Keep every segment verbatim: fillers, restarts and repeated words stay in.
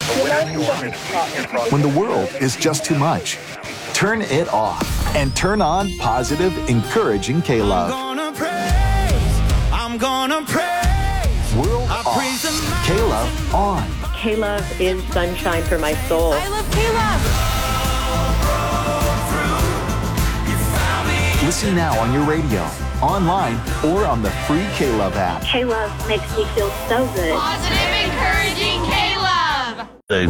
When the world is just too much, turn it off and turn on positive, encouraging K-Love. I'm gonna praise, I'm gonna praise. World off, K-Love on. K-Love is sunshine for my soul. I love K-Love. Listen now on your radio, online, or on the free K-Love app. K-Love makes me feel so good. Positive, encouraging K-Love. Hey.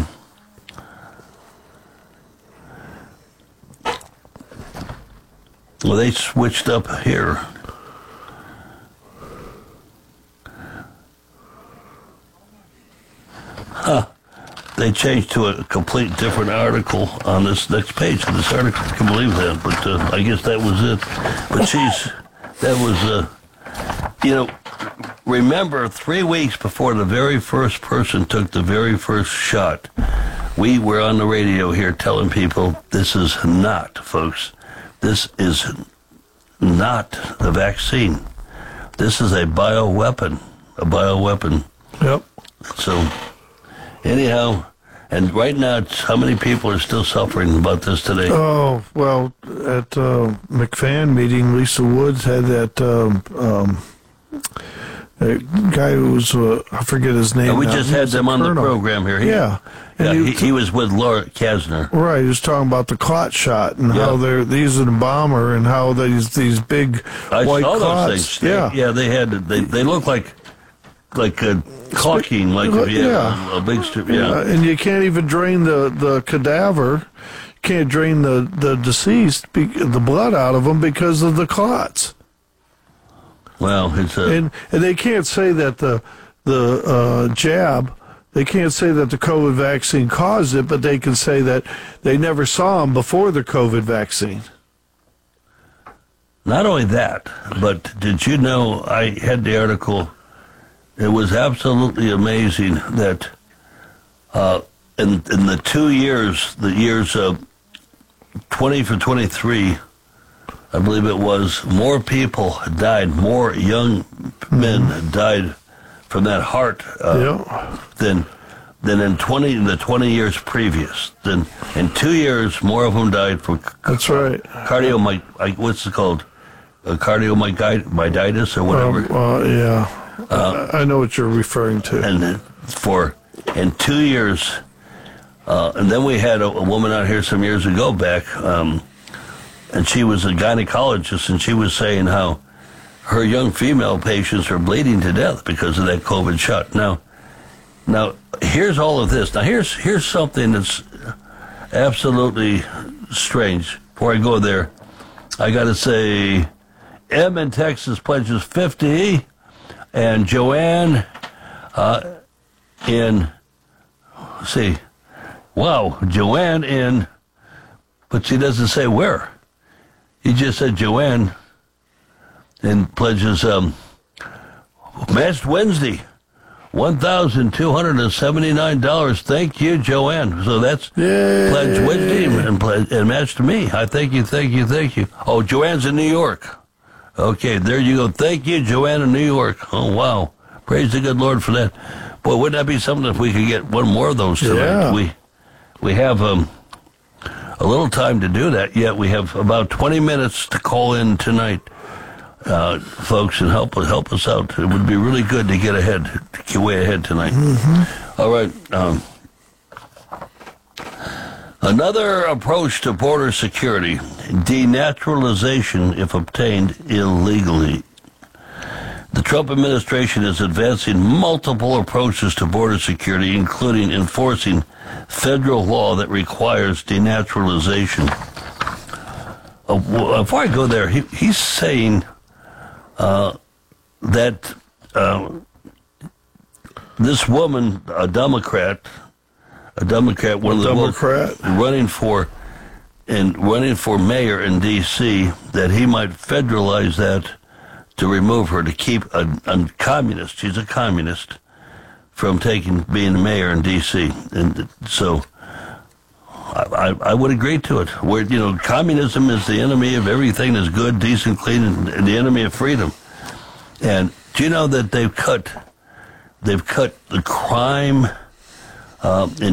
Well, they switched up here. Huh. They changed to a complete different article on this next page of this article. I can't believe that, but uh, I guess that was it. But geez, that was, uh, you know, remember three weeks before the very first person took the very first shot, we were on the radio here telling people this is not, folks, this is not the vaccine. This is a bioweapon, a bioweapon. Yep. So, anyhow, and right now, it's how many people are still suffering about this today? Oh, well, at uh, McFan meeting, Lisa Woods had that um, um, that guy who was, uh, I forget his name. And we now. just He had was them a on the colonel. program here. He, Yeah. yeah And he, he was with Laura Kasner. Right, he was talking about the clot shot and Yeah. how they're these are the bomber and how these these big I white saw clots. those things. Yeah, They, yeah, they had, they, they look like, like uh, caulking, like if you Yeah. have a, a big strip, yeah. Uh, and you can't even drain the, the cadaver. You can't drain the, the deceased, be, the blood out of them because of the clots. Well, it's a... And and they can't say that the the uh, jab, they can't say that the COVID vaccine caused it, but they can say that they never saw them before the COVID vaccine. Not only that, but did you know, I had the article, it was absolutely amazing that uh, in, in the two years, the years of twenty for twenty-three, I believe it was, more people died, more young men died from that heart uh, Yeah. than than in twenty in the twenty years previous. Then in two years, more of them died from That's right. cardio. What's it called? Uh, cardiomyositis or whatever. Um, uh, yeah. Uh, I know what you're referring to. and uh, for in two years, uh, and then we had a, a woman out here some years ago back, um, and she was a gynecologist, and she was saying how her young female patients are bleeding to death because of that COVID shot. Now, now here's all of this. Now here's here's something that's absolutely strange. Before I go there, I got to say, M in Texas pledges fifty, and Joanne uh, in, let's see, wow, Joanne in, but she doesn't say where. He just said Joanne and pledges um, matched Wednesday, one thousand two hundred seventy-nine dollars. Thank you, Joanne. So that's Yay. pledge Wednesday and, pledge, and matched me. I thank you, thank you, thank you. Oh, Joanne's in New York. Okay, there you go. Thank you, Joanne in New York. Oh, wow. Praise the good Lord for that. Boy, wouldn't that be something if we could get one more of those tonight? Yeah. We, we have um, a little time to do that, yet we have about twenty minutes to call in tonight. Uh, folks, and help help us out. It would be really good to get ahead, to get way ahead tonight. Mm-hmm. All right. Um, another approach to border security: denaturalization if obtained illegally. The Trump administration is advancing multiple approaches to border security, including enforcing federal law that requires denaturalization. Uh, before I go there, he, he's saying Uh, that uh, this woman, a Democrat, a Democrat, one A of the Democrat? ones running for and running for mayor in D C, that he might federalize that to remove her, to keep a, a communist, she's a communist, from taking being mayor in D C. And so I, I, I would agree to it. Where, you know, communism is the enemy of everything that's good, decent, clean, and, and the enemy of freedom. And do you know that they've cut, they've cut the crime uh, in